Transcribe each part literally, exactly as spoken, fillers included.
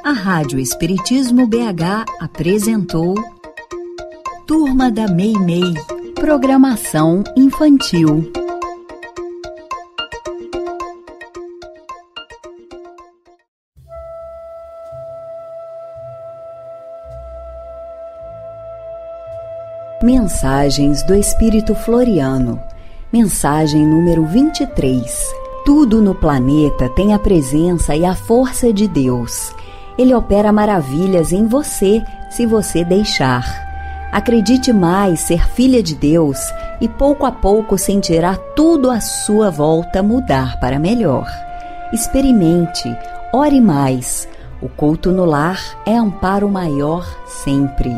A Rádio Espiritismo B H apresentou Turma da Meimei, programação infantil. Mensagens do Espírito Floriano. Mensagem número vinte e três. Tudo no planeta tem a presença e a força de Deus. Ele opera maravilhas em você, se você deixar. Acredite mais ser filha de Deus e pouco a pouco sentirá tudo à sua volta mudar para melhor. Experimente, ore mais. O culto no lar é amparo maior sempre.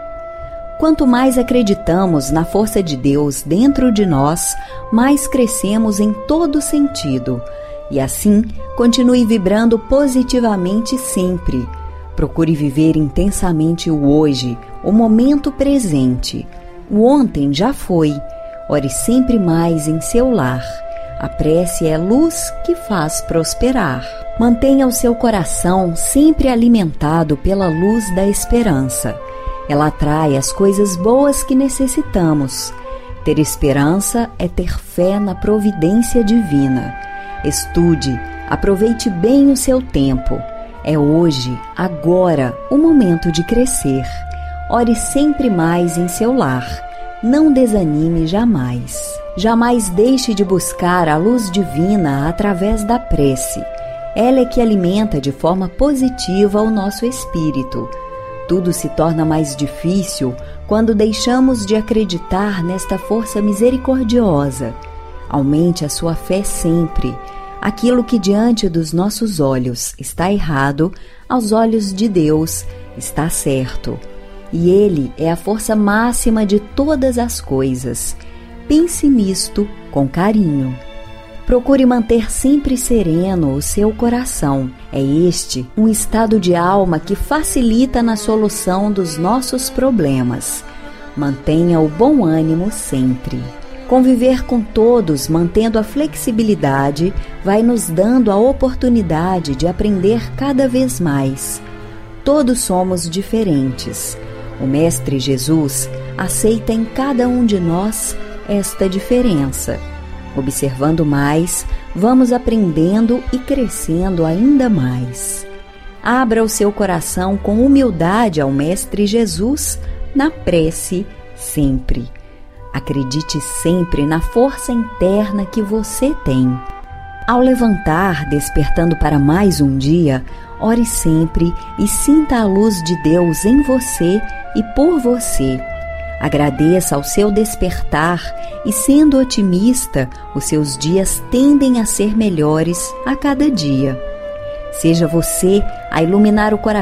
Quanto mais acreditamos na força de Deus dentro de nós, mais crescemos em todo sentido. E assim, continue vibrando positivamente sempre. Procure viver intensamente o hoje, o momento presente. O ontem já foi. Ore sempre mais em seu lar. A prece é luz que faz prosperar. Mantenha o seu coração sempre alimentado pela luz da esperança. Ela atrai as coisas boas que necessitamos. Ter esperança é ter fé na providência divina. Estude, aproveite bem o seu tempo. É hoje, agora, o momento de crescer. Ore sempre mais em seu lar. Não desanime jamais. Jamais deixe de buscar a luz divina através da prece. Ela é que alimenta de forma positiva o nosso espírito. Tudo se torna mais difícil quando deixamos de acreditar nesta força misericordiosa. Aumente a sua fé sempre. Aquilo que diante dos nossos olhos está errado, aos olhos de Deus está certo. E Ele é a força máxima de todas as coisas. Pense nisto com carinho. Procure manter sempre sereno o seu coração. É este um estado de alma que facilita na solução dos nossos problemas. Mantenha o bom ânimo sempre. Conviver com todos, mantendo a flexibilidade, vai nos dando a oportunidade de aprender cada vez mais. Todos somos diferentes. O Mestre Jesus aceita em cada um de nós esta diferença. Observando mais, vamos aprendendo e crescendo ainda mais. Abra o seu coração com humildade ao Mestre Jesus na prece sempre. Acredite sempre na força interna que você tem. Ao levantar, despertando para mais um dia, ore sempre e sinta a luz de Deus em você e por você. Agradeça ao seu despertar e, sendo otimista, os seus dias tendem a ser melhores a cada dia. Seja você a iluminar o coração